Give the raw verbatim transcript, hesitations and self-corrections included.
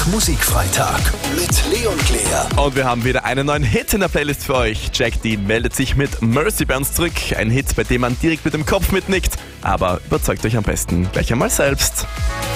Musikfreitag mit Leon Claire. Und wir haben wieder einen neuen Hit in der Playlist für euch. Jack Dean meldet sich mit Mercy bei uns zurück. Ein Hit, bei dem man direkt mit dem Kopf mitnickt. Aber überzeugt euch am besten gleich einmal selbst.